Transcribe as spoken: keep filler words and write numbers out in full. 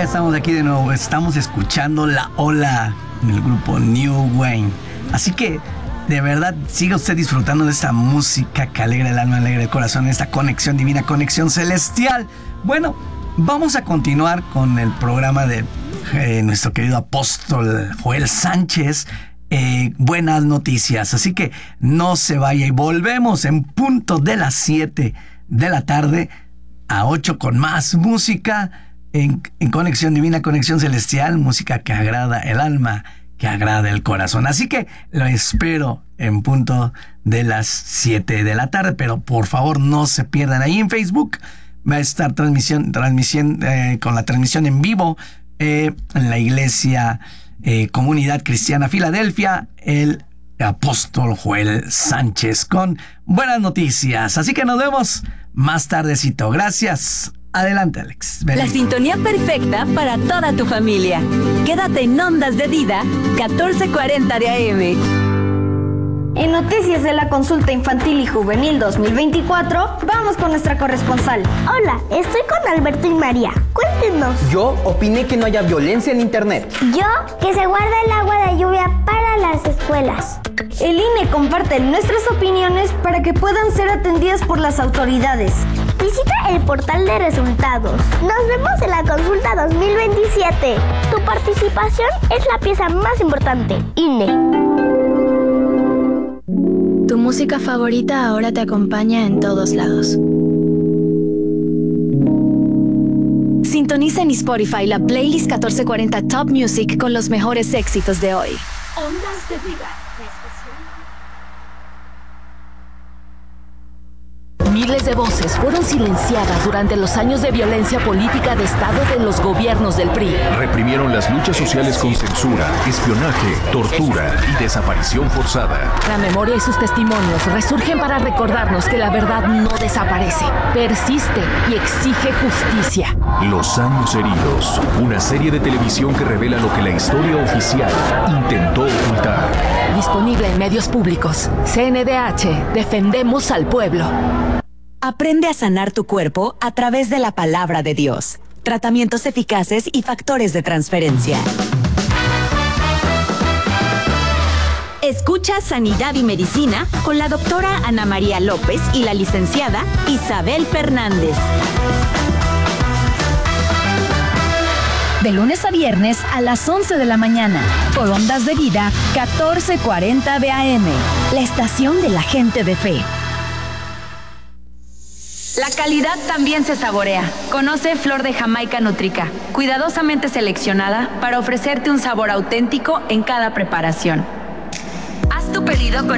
estamos aquí de nuevo. Estamos escuchando La Ola en el grupo New Wayne. Así que, de verdad, siga usted disfrutando de esta música que alegra el alma, alegra el corazón, esta conexión divina, conexión celestial. Bueno, vamos a continuar con el programa de eh, nuestro querido apóstol Joel Sánchez. Eh, buenas noticias. Así que no se vaya y volvemos en punto de las siete de la tarde a ocho con más música en, en Conexión Divina, Conexión Celestial, música que agrada el alma, que agrada el corazón. Así que lo espero en punto de las siete de la tarde, pero por favor no se pierdan. Ahí en Facebook va a estar transmisión, transmisión eh, con la transmisión en vivo eh, en la iglesia eh, Comunidad Cristiana Filadelfia, el apóstol Joel Sánchez con buenas noticias. Así que nos vemos más tardecito. Gracias. Adelante, Alex. Ven. La sintonía perfecta para toda tu familia. Quédate en Ondas de Vida, catorce cuarenta de A M. En noticias de la consulta infantil y juvenil dos mil veinticuatro, vamos con nuestra corresponsal. Hola, estoy con Alberto y María. Cuéntenos. Yo opiné que no haya violencia en internet. Yo, que se guarda el agua de lluvia para las escuelas. El I N E comparte nuestras opiniones para que puedan ser atendidas por las autoridades. Visita el portal de resultados. Nos vemos en la consulta dos mil veintisiete. Tu participación es la pieza más importante. I N E. Tu música favorita ahora te acompaña en todos lados. Sintoniza en Spotify la playlist catorce cuarenta Top Music con los mejores éxitos de hoy. Ondas de Vida. Miles de voces fueron silenciadas durante los años de violencia política de Estado de los gobiernos del P R I. Reprimieron las luchas sociales con censura, espionaje, tortura y desaparición forzada. La memoria y sus testimonios resurgen para recordarnos que la verdad no desaparece, persiste y exige justicia. Los años heridos, una serie de televisión que revela lo que la historia oficial intentó ocultar. Disponible en medios públicos. C N D H, defendemos al pueblo. Aprende a sanar tu cuerpo a través de la palabra de Dios. Tratamientos eficaces y factores de transferencia. Escucha Sanidad y Medicina con la doctora Ana María López y la licenciada Isabel Fernández. De lunes a viernes a las once de la mañana, por Ondas de Vida, catorce cuarenta de A M, la estación de la gente de fe. La calidad también se saborea. Conoce Flor de Jamaica Nutrica, cuidadosamente seleccionada para ofrecerte un sabor auténtico en cada preparación. Haz tu pedido con